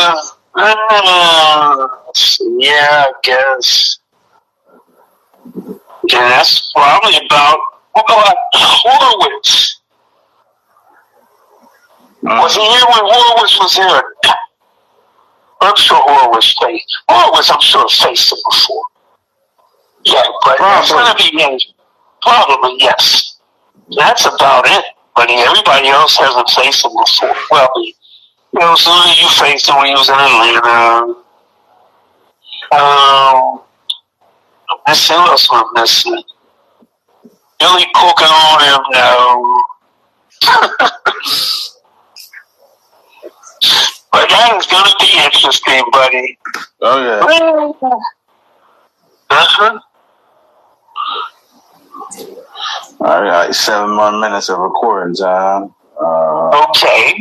Yeah, I guess. Yeah, that's probably about Horowitz. Was he here when Horowitz was here? I'm sure Horowitz faced. Horowitz, I'm sure faced him before. Yeah, but it's going to be probably yes. That's about it. But everybody else hasn't faced him before. Well, so you faced him when he was in Atlanta. Let's see what else we're missing. Billy cooking on him now. But that is going to be interesting, buddy. Oh, yeah. All right, 7 more minutes of recording time. Okay.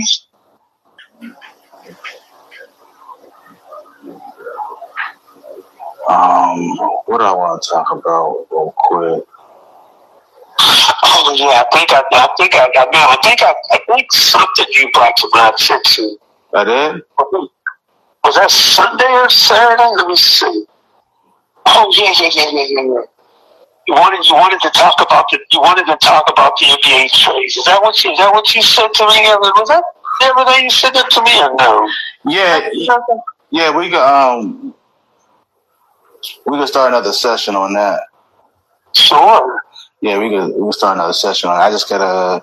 What do I want to talk about real quick? Oh yeah, I think something you brought to my attention. I did? Was that Sunday or Saturday? Let me see. Oh yeah. You wanted to talk about the NBA trades. Is that what you said to me? Was that everything you said that to me or no? Yeah, we could start another session on that. Sure. Yeah, we could start another session on that. I just gotta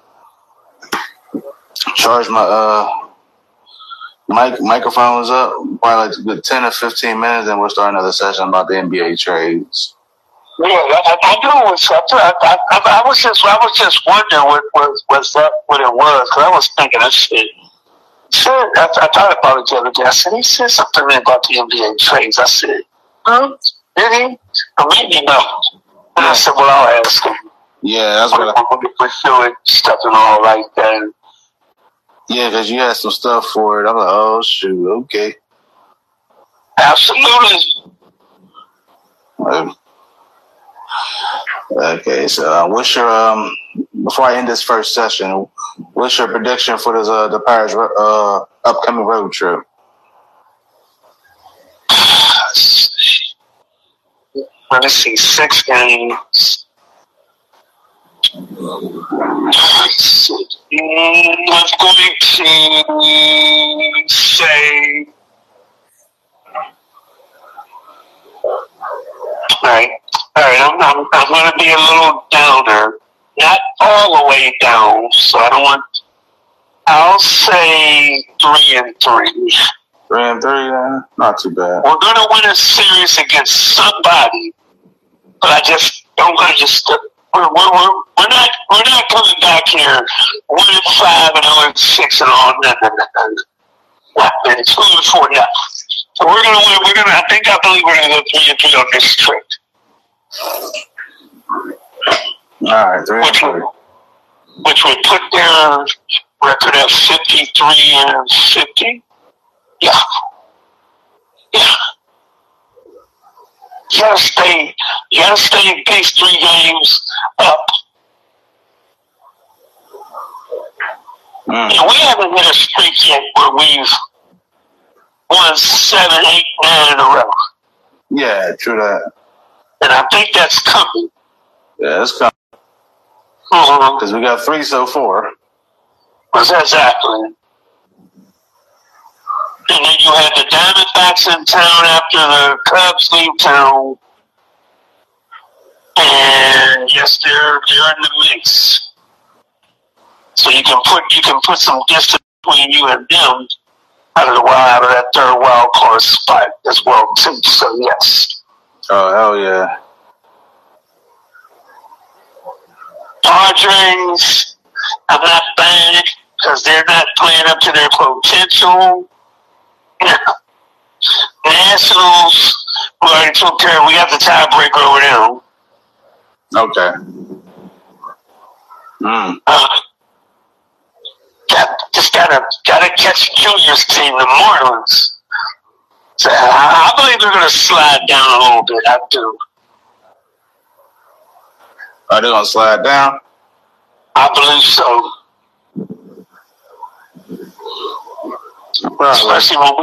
charge my microphones up. Probably like 10 or 15 minutes, and we'll start another session about the NBA trades. Yeah, I was just wondering what it was, because I was thinking that shit. I thought about it the other day. I said, he said something about the NBA trades. I said, did he? Or maybe no. And I said, well, I'll ask him. Yeah, that's what we're doing stuff and all like that. Yeah, because you had some stuff for it. I'm like, oh, shoot, okay. Absolutely. Okay, so what's your before I end this first session, what's your prediction for this the Pirates upcoming road trip? Let me see, 6 games. I'm going to say, all right. I'm going to be a little downer, not all the way down. So I'll say 3-3. 3-3, not too bad. We're going to win a series against somebody, but I just don't understand. We're not coming back here 1-5 and 0-6 and all. No. It's 2-4 now. So we're going to win. I believe we're going to go 3-3 on this trip. All right, 3-3. Which would put their record at 53-50. Yeah. You gotta stay these 3 games up. We haven't hit a streak yet where we've won 7, 8, 9 in a row. Yeah, true that. And I think that's coming. Yeah, it's coming. Because we got 3 so far. Exactly. And then you had the Diamondbacks in town after the Cubs leave town. And yes, they're in the mix. So you can put some distance between you and them out of that third wild card spot as well too. So yes. Oh hell yeah. Padres, I'm not buying it because they're not playing up to their potential. Nationals, we already took care of. We got the tiebreaker over them. Okay. Just gotta catch Junior's team, the Marlins. So I believe they're gonna slide down a little bit. I do. Are they gonna slide down? I believe so. Especially when we